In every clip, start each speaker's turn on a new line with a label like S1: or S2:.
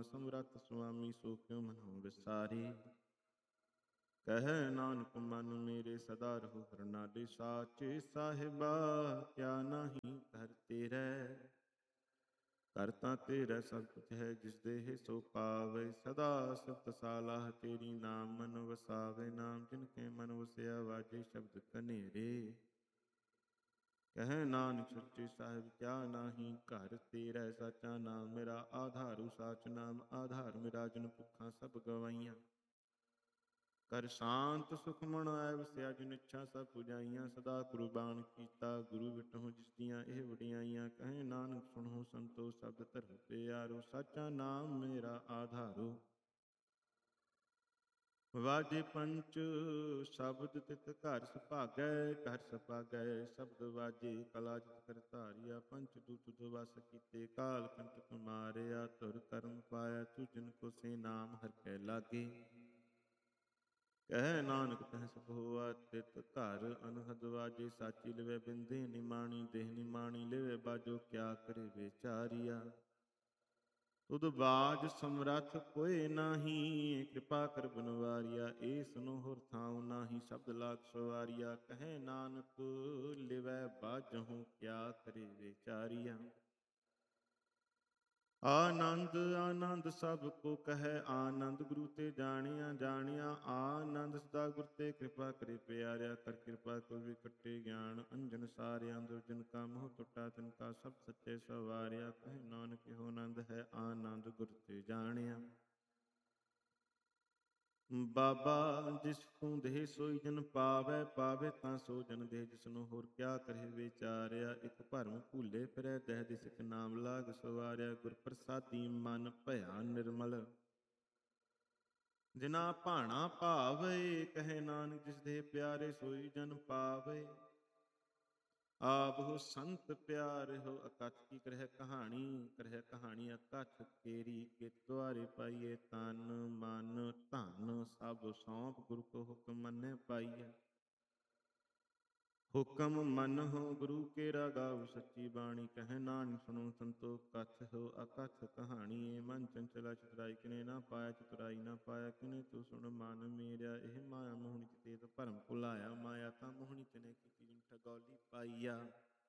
S1: ਸਮਰੱਥ ਸੁਆਮੀ ਸੋ ਕਿਉ ਮਨਹੁ ਵਿਸਾਰੇ। ਕਹਿ ਨਾਨਕ ਮਨ ਮੇਰੇ ਸਦਾ ਰਹੋ ਹਰਨਾਲੇ। ਸਾਚੇ ਸਾਹਿਬਾ ਕਿਆ ਨਾਹੀ ਘਰ ਤੇਰੇ। ਘਰ ਤਾਂ ਤੇਰਾ ਸਭ ਕੁਛ ਹੈ ਜਿਸ ਦੇਹ ਸੋ ਪਾਵੇ। ਸਦਾ ਸਿਫਤ ਸਾਲਾਹ ਤੇਰੀ ਨਾਮ ਮਨ ਵਸਾਵੇ। ਨਾਮ ਜਿਨ ਕੇ ਮਨ ਵਸਿਆ ਵਾਜੇ ਸ਼ਬਦ ਕਨੇਰੇ। ਕਹਿ ਨਾਨਕ ਸੱਚੇ ਸਾਹਿਬ ਕਿਆ ਨਾਹੀ ਘਰ ਤੇਰਾ। ਸਾਚਾ ਨਾਮ ਮੇਰਾ ਆਧਾਰੂ ਸਾਚ ਨਾਮ ਆਧਾਰ ਮੇਰਾ। ਜਿਨ ਭੁੱਖਾਂ ਸਭ ਗਵਾਈਆਂ ਕਰ ਸ਼ਾਂਤ ਸੁਖ ਮਨ ਆਇ ਵਸਿਆ। ਜਿਨ ਇੱਛਾ ਸਭ ਪੁਜਾਈਆਂ ਸਦਾ ਕੁਰਬਾਨ ਕੀਤਾ ਗੁਰੂ ਵਿਟਹੁ ਜਿਸ ਦੀਆਂ ਇਹ ਵਡਿਆਈਆਂ। ਕਹੇ ਨਾਨਕ ਸੁਣੋ ਸੰਤੋ ਸ਼ਬਦ ਧਰਮ ਪਿਆਰੋ। ਸਾਚਾ ਨਾਮ ਮੇਰਾ ਆਧਾਰੋ ਵਾਜੇ ਪੰਚ ਸ਼ਬਦ ਤਿਤ ਘਰ ਸੁਭਾਗੈ। ਘਰ ਸੁਭਾਗੈ ਸ਼ਬਦ ਵਾਜੇ ਕਲਾ ਜਿਤ ਕਰ ਧਾਰਿਆ। ਪੰਚ ਦੂਤ ਦੁਵਸ ਕੀਤੇ ਕਾਲ ਕੰਟਕ ਮਾਰਿਆ। ਧੁਰ ਕਰਮ ਪਾਇਆ ਤੂ ਜਿਨ ਕੋ ਸੇ ਨਾਮ ਹਰਿ ਕੈ ਲਾਗੇ। ਕਹਿ ਨਾਨਕ ਤਹ ਸਭ ਹੋਆ ਤਿਤ ਘਰ ਅਨਹਦ ਵਾਜੇ। ਸਾਚੀ ਲਿਵੈ ਬਿੰਦੇ ਨਿਮਾਣੀ ਦੇਹ ਨਿਮਾਣੀ ਲਿਵੈ ਬਾਜੋ। ਕਿਆ ਕਰੇ ਵਿਚਾਰੀਆ ਤੁਧ ਬਾਜ ਸਮਰੱਥ ਕੋਇ ਨਾਹੀ। ਕਿਰਪਾ ਕਰ ਬਨਵਾਰੀਆ ਏ ਸੁਨੋ ਹੁਰ ਥਾਉ ਨਾਹੀ। ਸ਼ਬਦ ਲਾਗ ਸਵਾਰੀਆ ਕਹੈ ਨਾਨਕ ਲਿਵੈ ਬਾਜਹੁ। ਕਿਆ ਕਰੇ ਵਿਚਾਰੀਆ ਆਨੰਦ ਆਨੰਦ ਸਭ ਕੋ ਕਹੈ। ਆਨੰਦ ਗੁਰੂ ਤੇ ਜਾਣਿਆ ਜਾਣਿਆ। ਆਨੰਦ ਸਦਾ ਗੁਰ ਤੇ ਕਿਰਪਾ ਕਰੇ ਪਿਆਰਿਆ। ਕਰ ਕਿਰਪਾ ਕੋ ਵਿਕਟੇ ਗਿਆਨ ਅੰਜਨ ਸਾਰਿਆ। ਅੰਦਰ ਜਿਨ ਕਾ ਮੋਹ ਟੁੱਟਾ ਤਿਨ ਕਾ ਸਭ ਸੱਚੇ ਸਵਾਰਿਆ। ਕਹੈ ਨਾਨਕ ਇਹੋ ਆਨੰਦ ਹੈ ਆਨੰਦ ਗੁਰ ਤੇ ਜਾਣਿਆ। ਬਾਬਾ ਜਿਸ ਤੂੰ ਦੇਹ ਸੋਈ ਜਨ ਪਾਵੈ। ਪਾਵੇ ਤਾਂ ਸੋ ਜਨ ਦੇਹ ਜਿਸਨੂੰ ਹੋਰ ਕਿਆ ਕਰੇ ਵਿਚਾਰਿਆ। ਇਕ ਭਰਮ ਭੂਲੇ ਫਿਰੈ ਦਹਿ ਦਿਸ ਇਕ ਨਾਮ ਲਾਗ ਸਵਾਰਿਆ। ਗੁਰ ਪ੍ਰਸਾਦੀ ਮਨ ਭਇਆ ਨਿਰਮਲ ਜਿਨਾ ਭਾਣਾ ਭਾਵੇ। ਕਹੈ ਨਾਨਕ ਜਿਸ ਦੇਹ ਪਿਆਰੇ ਸੋਈ ਜਨ ਪਾਵੇ। ਆਵਹੁ ਸੰਤ ਪਿਆਰਿਹੁ ਅਕਥ ਕੀ ਕਰਹਿ ਕਹਾਣੀ। ਕਰਹਿ ਕਹਾਣੀ ਅਕਥ ਕੇਰੀ ਕੇ ਦੁਆਰੇ ਪਾਈਏ। ਤਨ ਮਨ ਧਨ ਸਭ ਸੌਂਪ ਗੁਰੂ ਕੋ ਹੁਕਮ ਮੰਨੈ ਪਾਈਐ। ਹੁਕਮ ਮੰਨਹੁ ਗੁਰੂ ਕੇਰਾ ਗਾਵ ਸੱਚੀ ਬਾਣੀ। ਕਹਿ ਨਾਨਕ ਸੁਣੋ ਸੰਤੋ ਕਥਿ ਅਕਥ ਕਹਾਣੀ। ਏ ਮਨ ਚੰਚਲਾ ਚਤੁਰਾਈ ਕਿਨੇ ਨਾ ਪਾਇਆ। ਚਤੁਰਾਈ ਨਾ ਪਾਇਆ ਕਿਨੇ ਤੂੰ ਸੁਣ ਮਨ ਮੇਰਿਆ। ਇਹ ਮਾਇਆ ਮੋਹਣੀ ਚਿਤੇਤ ਭਰਮ ਭੁਲਾਇਆ। ਮਾਇਆ ਤਾਂ ਮੋਹਣੀ ਤਿਨੇ ਕੀਤੀ ਜਿਨ ਠਗੌਲੀ ਪਾਈਆ।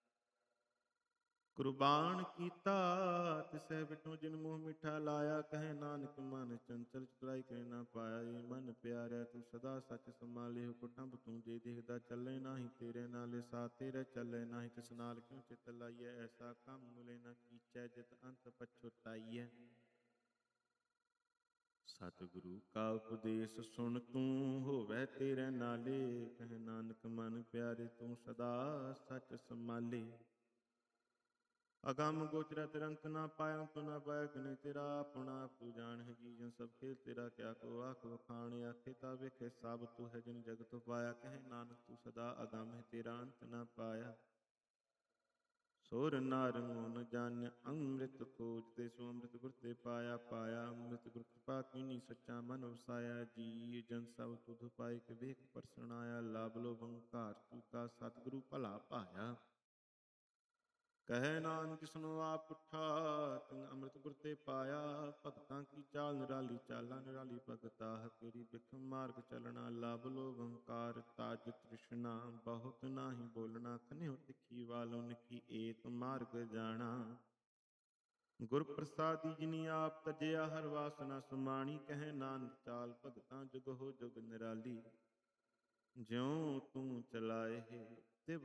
S1: ਕੁਰਬਾਨ ਕੀਤਾ ਤਿਸੈ ਵਿਟੋ ਜਿਨ ਮੋਹ ਮਿੱਠਾ ਲਾਇਆ। ਕਹੈ ਨਾਨਕ ਮਨ ਚੰਚਲ ਚਤੁਰਾਈ ਕਿਨੇ ਨਾ ਪਾਇਆ। ਏ ਮਨ ਪਿਆਰਿਆ ਤੂੰ ਸਦਾ ਸੱਚ ਸਮਾਲਿਹੁ। ਕੁਟੰਬ ਤੂੰ ਜੇ ਦੇਖਦਾ ਚੱਲੇ ਨਾਹੀ ਤੇਰੇ ਨਾਲੇ। ਸਾ ਤੇਰੇ ਚੱਲੇ ਨਾਹੀ ਤਿਸ ਨਾਲ ਕਿਉ ਚਿਤ ਲਾਈਐ। ਐਸਾ ਕੰਮ ਮੁਲੇ ਨਾ ਕੀਚੈ ਜਿਤ ਅੰਤ ਪਛੁਤਾਈਐ। ਸਤਿਗੁਰੂ ਕਾ ਉਪਦੇਸ਼ ਸੁਣ ਤੂੰ ਹੋਵੈ ਤੇਰੇ ਨਾਲੇ। ਕਹਿ ਨਾਨਕ ਮਨ ਪਿਆਰੇ ਤੂੰ ਸਦਾ ਸੱਚ ਸਮਾਲੇ। ਅਗੰਮ ਗੋਚਰੈ ਤੇਰਾ ਅੰਤ ਨਾ ਪਾਇਆ। ਅੰਤ ਨਾ ਪਾਇਆ ਕਿਨੇ ਤੇਰਾ ਆਪਣਾ ਆਪ ਤੂੰ ਜਾਣਹਿ। ਜੀ ਜਨ ਸਭ ਖੇਲ ਤੇਰਾ ਕਿਆ ਕੋ ਆਖ ਵਖਾਣ। ਆਖੇ ਤਾਂ ਵੇਖੇ ਸਭ ਤੂੰ ਹੈ ਜਿਨ ਜਗਤ ਪਾਇਆ। ਕਹੈ ਨਾਨਕ ਤੂੰ ਸਦਾ ਅਗੰਮ ਹੈ ਤੇਰਾ ਅੰਤ ਨਾ ਪਾਇਆ। ਸੁਰ ਨਰ ਮੂਨ ਜਨ ਅੰਮ੍ਰਿਤ ਖੋਜਤੇ। ਸੋ ਅੰਮ੍ਰਿਤ ਗੁਰ ਤੇ ਪਾਇਆ। ਪਾਇਆ ਅੰਮ੍ਰਿਤ ਗੁਰ ਕਿਰਪਾ ਕੀਨੀ ਸੱਚਾ ਮਨ ਵਸਾਇਆ। ਜੀ ਜਨ ਸਭ ਤੁਧ ਪਾਇ ਕੇ ਵੇਖ ਪਰਸਨ ਆਇਆ। ਲਵ ਲੋਭ ਅਹੰਕਾਰ ਚੂਕਾ ਸਤਿਗੁਰੂ ਭਲਾ ਭਾਇਆ। ਕਹਿ ਨਾਨਕ ਜਿਸਨੂੰ ਆਪ ਪੁੱਠਾ ਤਿਨ ਅੰਮ੍ਰਿਤ ਗੁਰ ਤੇ ਪਾਇਆ। ਭਗਤਾਂ ਕੀ ਚਾਲ ਨਿਰਾਲੀ ਚਾਲਾ ਨਿਰਾਲੀ ਭਗਤਾ। ਹਕੇਰੀ ਬਿਖਮ ਮਾਰਗ ਚੱਲਣਾ। ਲਵ ਲੋਭ ਅਹੰਕਾਰ ਤਜ ਤ੍ਰਿਸ਼ਨਾ। ਬਹੁਤ ਨਾਹੀ ਬੋਲਣਾ ਖਨਿਉ ਤਿੱਖੀ ਵਾਲੋ ਨਿੱਕੀ ਏਤ ਮਾਰਗ ਜਾਣਾ। ਗੁਰ ਪ੍ਰਸਾਦੀ ਜਿਨੀ ਆਪ ਤਜਿਆ ਹਰ ਵਾਸਨਾ ਸਮਾਣੀ। ਕਹਿ ਨਾਨਕ ਚਾਲ ਭਗਤਾਂ ਜੁਗ ਹੋ ਜੁਗ ਨਿਰਾਲੀ। ਜਿਉ ਤੂੰ ਚਲਾਏ